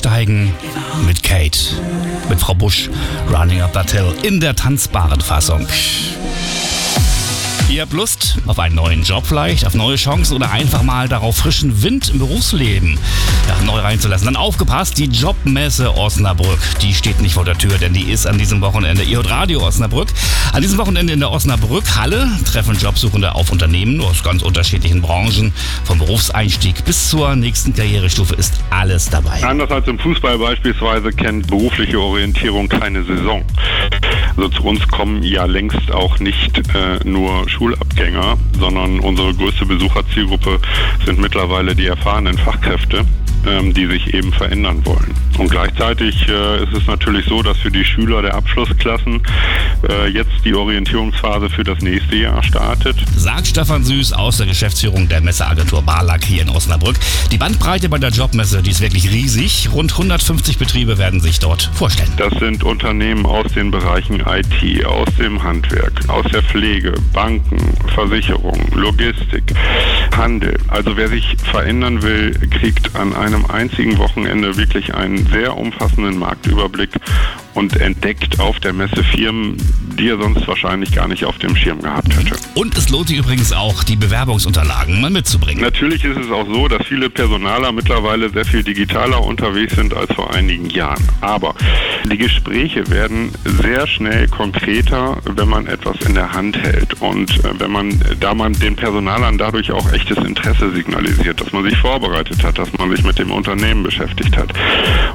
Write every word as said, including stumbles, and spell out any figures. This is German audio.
Aufsteigen mit Kate, mit Frau Busch, Running Up That Hill in der tanzbaren Fassung. Ihr habt Lust auf einen neuen Job vielleicht, auf neue Chancen oder einfach mal darauf frischen Wind im Berufsleben ja, neu reinzulassen. Dann aufgepasst, die Jobmesse Osnabrück, die steht nicht vor der Tür, denn die ist an diesem Wochenende. Ihr hört Radio Osnabrück. An diesem Wochenende in der Osnabrück-Halle treffen Jobsuchende auf Unternehmen aus ganz unterschiedlichen Branchen. Vom Berufseinstieg bis zur nächsten Karrierestufe ist alles dabei. Anders als im Fußball beispielsweise kennt berufliche Orientierung keine Saison. Also zu uns kommen ja längst auch nicht äh, nur Schulabgänger, sondern unsere größte Besucherzielgruppe sind mittlerweile die erfahrenen Fachkräfte, ähm, die sich eben verändern wollen. Und gleichzeitig äh, ist es natürlich so, dass für die Schüler der Abschlussklassen äh, jetzt die Orientierungsphase für das nächste Jahr startet. Sagt Stefan Süß aus der Geschäftsführung der Messeagentur Barlack hier in Osnabrück. Die Bandbreite bei der Jobmesse, die ist wirklich riesig. Rund hundertfünfzig Betriebe werden sich dort vorstellen. Das sind Unternehmen aus den Bereichen I T, aus dem Handwerk, aus der Pflege, Banken, Versicherung, Logistik, Handel. Also wer sich verändern will, kriegt an einem einzigen Wochenende wirklich einen sehr umfassenden Marktüberblick und entdeckt auf der Messe Firmen, die er sonst wahrscheinlich gar nicht auf dem Schirm gehabt hätte. Und es lohnt sich übrigens auch, die Bewerbungsunterlagen mal mitzubringen. Natürlich ist es auch so, dass viele Personaler mittlerweile sehr viel digitaler unterwegs sind als vor einigen Jahren. Aber die Gespräche werden sehr schnell konkreter, wenn man etwas in der Hand hält. Und wenn man, da man den Personalern dadurch auch echtes Interesse signalisiert, dass man sich vorbereitet hat, dass man sich mit dem Unternehmen beschäftigt hat.